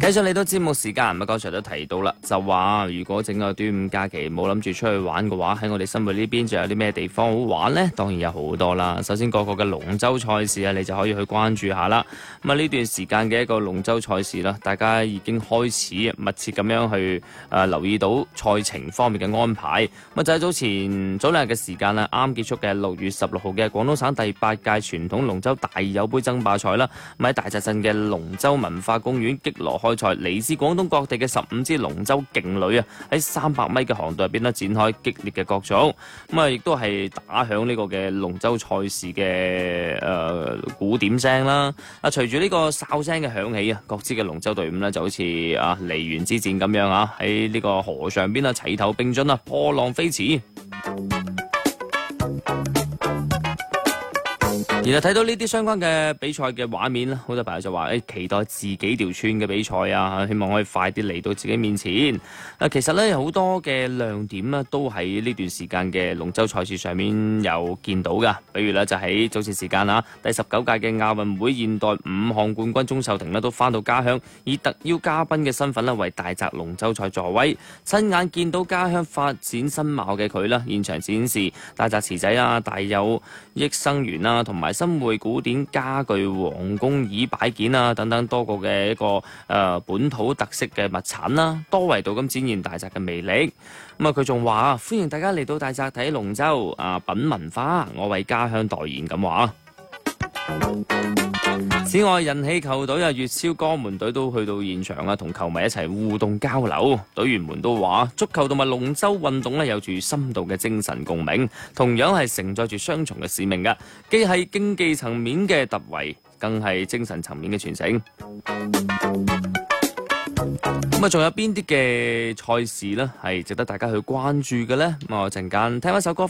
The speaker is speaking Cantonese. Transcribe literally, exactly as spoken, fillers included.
繼續嚟到節目時間，咁啊剛才都提到啦，就話如果整個端午假期冇諗住出去玩嘅話，喺我哋新會呢邊仲有啲咩地方好玩呢？當然有好多啦。首先個個嘅龍舟賽事啊，你就可以去關注下啦。咁啊呢段時間嘅一個龍舟賽事啦，大家已經開始密切咁樣去誒、呃、留意到賽程方面嘅安排。咁啊就喺早前早兩日嘅時間啦，啱結束嘅六月十六號嘅廣東省第八屆傳統龍舟大友杯爭霸賽啦，咁喺大澤鎮嘅龍舟文化公園擊鑼開賽，嚟自廣東各地嘅十五支龍舟勁旅啊，喺三百米嘅航道入邊咧展開激烈嘅角逐，咁啊亦都係打響呢個嘅龍舟賽事嘅誒鼓點聲啦。啊，隨住呢個哨聲嘅響起啊，各支嘅龍舟隊伍呢就好似啊梨園之戰咁樣啊，喺呢個河上邊啊齊頭並進啊，破浪飛馳。然後睇到呢啲相關嘅比賽嘅畫面啦，好多朋友就話誒、欸、期待自己條村嘅比賽啊，希望可以快啲嚟到自己面前。啊，其實咧有好多嘅亮點啦，都喺呢段時間嘅龍舟賽事上面有見到噶。比如咧就喺早前時間啊，第十九屆嘅亞運會現代五項冠軍鍾秀婷咧都翻到家鄉，以特邀嘉賓嘅身份咧為大澤龍舟賽助威，親眼見到家鄉發展新貌嘅佢啦，現場展示大澤瓷仔啊、大有益生元啊，同埋新會古典家具、皇宮椅擺件啊等等多個嘅一個誒、呃、本土特色嘅物產啦，多維度咁展現大澤嘅魅力。咁啊，佢仲話歡迎大家嚟到大澤睇龍舟啊，品文化，我為家鄉代言咁話。此外，人氣球隊啊，粵超江門隊都去到現場啊，同球迷一齊互動交流。隊員們都話，足球同埋龍舟運動咧有住深度嘅精神共鳴，同樣係承載住雙重嘅使命㗎，既係競技層面嘅突圍，更係精神層面嘅傳承。咁啊，仲有邊啲嘅賽事呢係值得大家去關注嘅呢？咁我陣間聽一首歌。